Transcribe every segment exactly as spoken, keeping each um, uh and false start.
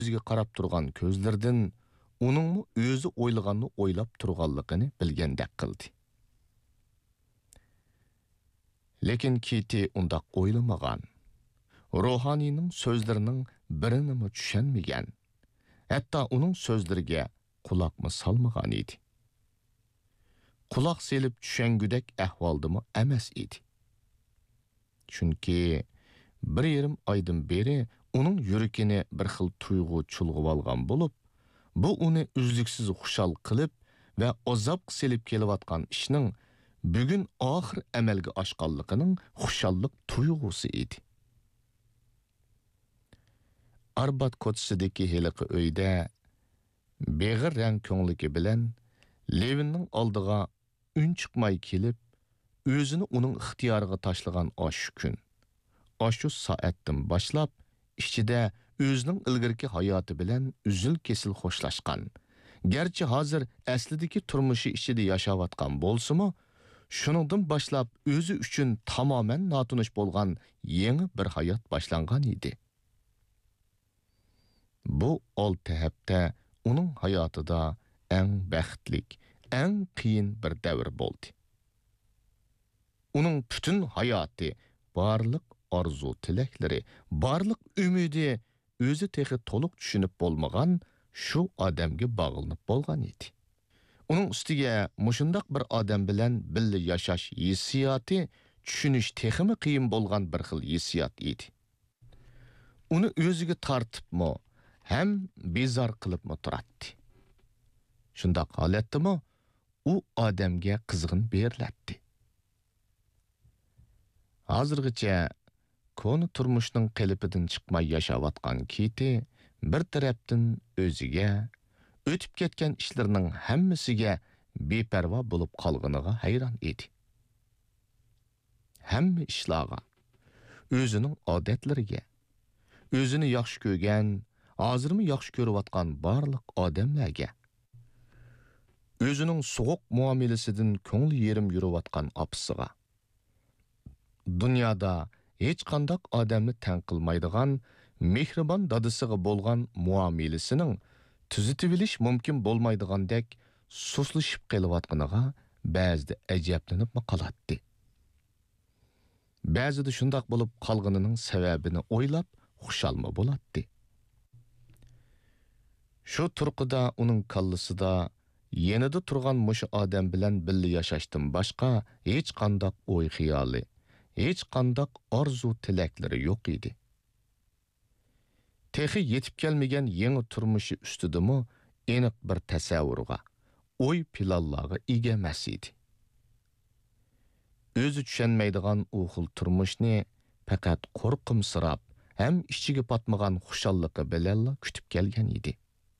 o'ziga qarab turgan ko'zlardan uningmi o'zi o'ylaganni o'ylab turganligini bilgandek qildi. Lekin Kiti undaq o'ylamagan. Ruhoniyning so'zlarining birini tushunmagan. Hatto uning so'zlariga quloqmi salmagan edi. Quloq selib tushangudek ahvoldimi emas edi. Chunki bir yarim oydan beri uning yuragini bir xil tuyg'u chulg'ib olgan bo'lib, bu uni uzluksiz xushal qilib va azob selib kelayotgan ishning bugun oxir amalga oshganligining xushallik tuyg'usi edi. Arbat ko'chasidagi heliqi uyda beg'ir rang ko'ngligi bilan Levinning oldiga un chiqmay kelib, o'zini uning ixtiyoriga tashlagan osh kun. Osh soatdan boshlab ichida o'zining ilgirki hayoti bilan uzil kesil xo'shlashgan. Garchi hozir aslidagi turmushi ichida yashayotgan bo'lsa-mu, shuningdan boshlab o'zi uchun tamoman notunish bo'lgan yangi bir hayot boshlangan edi. Bu olti hafta uning hayotida eng baxtlik, eng qiyin bir davr bo'ldi. Uning butun hayoti, barliq arzu tilaklari, barliq umidi o'zi texi to'liq tushunib bo'lmagan shu odamga bog'linib bo'lgan edi. Uning ustiga mushundaq bir odam bilan birga yashash hissiyoti tushunish teximi qiyin bo'lgan bir xil hissiyot edi. Uni o'ziga tortibmi, ham bezor qilibmi turadi. Shundaq holatdami, u odamga qizg'in beriladi. Hozirgacha konu turmushning qelipidan chiqmay yashayotgan Kiti bir tarafdan o'ziga, o'tib ketgan ishlarning hammasiga beparvo bo'lib qolganiga hayron edi. Hamma ishlarga, o'zining odatlariga, o'zini yaxshi ko'rgan, hozirmi yaxshi ko'rayotgan barliq odamlarga, o'zining so'q muomalasidan ko'ngli yerim yurayotgan opisiga, dunyoda hech qanday odamni tanqilmaydigan mehribon dadisiga bo'lgan muomalasining tuzitilish mumkin bo'lmaydigandek suslashib qelyotganiga ba'zida ajablanib qoladi. Ba'zida shundoq bo'lib qolganining sababini o'ylab xushalma bo'ladi. Shu turqida uning kallasida yanida turgan mush odam bilan birga yashashdan boshqa hech qanday o'y xiyoli, hech qanday orzu tilaklari yo'q edi. Texi yetib kelmagan yangi turmushi ustidimi aniq bir tasavvurga, o'y planlarga ega emas edi. O'zi tushunmaydigan u xil turmushni faqat qo'rqimsirab, ham ichiga patmagan xushalliqi bilan kutib kelgan edi.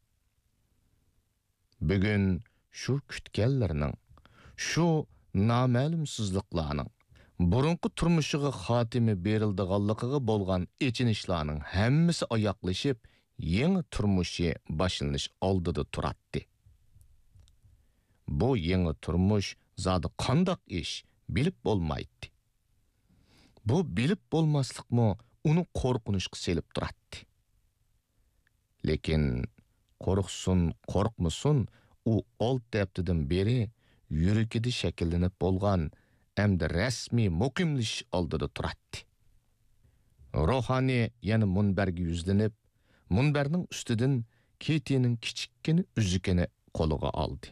Bugun shu kutganlarning, shu noma'lumsizliklarning, burunqi turmushiga xotimi berildiganligiga bo'lgan echinishlarning hammasi oyoqlashib, yangi turmushi boshlanish oldida turadi. Bu yangi turmush zodi qandoq ish bilib bo'lmaydi. Bu bilib bo'lmaslikmi uni qo'rqinishga selib turadi. Lekin qo'rqsin, qo'rqmasin, u olti haftadan beri yuragida shakllanib bo'lgan hamda rasmiy muqimlish oldida turadi. Ruhoniy yana munbarga yuzlanib, munbarning ustidan Kitining kichikkina uzukini qo'liga oldi.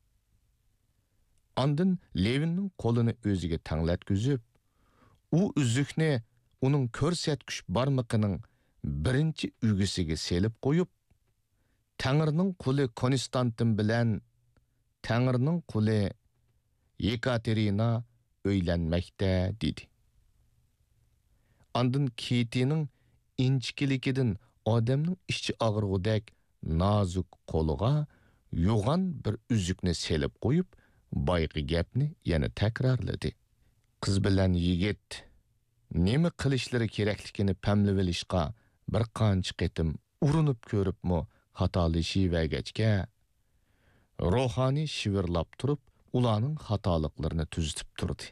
Ondan Levinning qo'lini o'ziga tanglatkizib, u uzukni uning ko'rsatkich barmoqining birinchi ugisiga selib qo'yib, Tangrining quli Konstantin bilan Tangrining quli Yekaterina o'ylanmoqda dedi. Ondan Kitining inchikligidan odamning ichi og'irg'udek nozik qo'liga yo'g'on bir uzukni selib qo'yib, boyqi gapni yana takrorladi. Qiz bilan yigit nima qilishlari kerakligini pamlab olishga bir qancha qitim urinib ko'ribmi xatolashivergachga, ruhoniy shivirlab turib, ularning xatoliqlarini tuzitib turdi.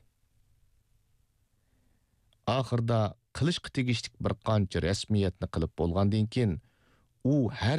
Oxirda qilishga tegishlik bir qancha rasmiyatni qilib bo'lgandan keyin u har